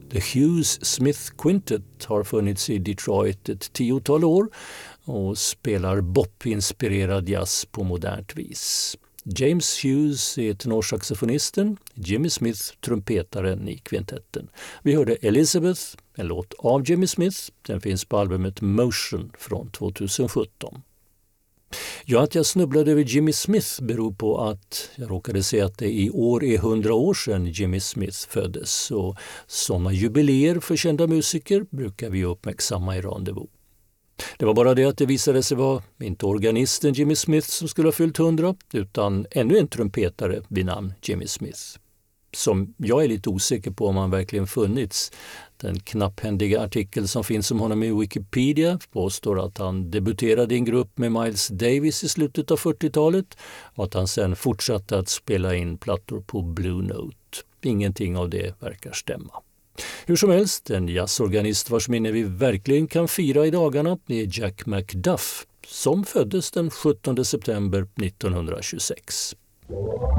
The Hughes Smith Quintet har funnits i Detroit ett 10-tal år och spelar bop-inspirerad jazz på modernt vis. James Hughes är tenorsaxofonisten, Jimmy Smith trumpetaren i kvintetten. Vi hörde Elizabeth, en låt av Jimmy Smith. Den finns på albumet Motion från 2017. Ja, att jag snubblade över Jimmy Smith beror på att jag råkade se att det i år är 100 år sedan Jimmy Smith föddes. Och sådana jubileer för kända musiker brukar vi uppmärksamma i Rendezvous. Det var bara det att det visade sig vara inte organisten Jimmy Smith som skulle ha fyllt 100 utan ännu en trumpetare vid namn Jimmy Smith. Som jag är lite osäker på om han verkligen funnits. Den knapphändiga artikel som finns om honom i Wikipedia påstår att han debuterade i en grupp med Miles Davis i slutet av 40-talet och att han sedan fortsatte att spela in plattor på Blue Note. Ingenting av det verkar stämma. Hur som helst, en jazzorganist vars minne vi verkligen kan fira i dagarna är Jack McDuff som föddes den 17 september 1926.